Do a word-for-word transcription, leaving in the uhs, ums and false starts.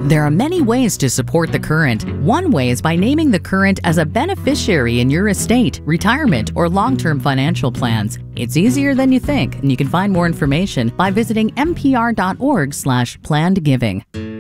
There are many ways to support the current. One way is by naming the current as a beneficiary in your estate, retirement, or long-term financial plans. It's easier than you think, and you can find more information by visiting n p r dot org slash planned giving.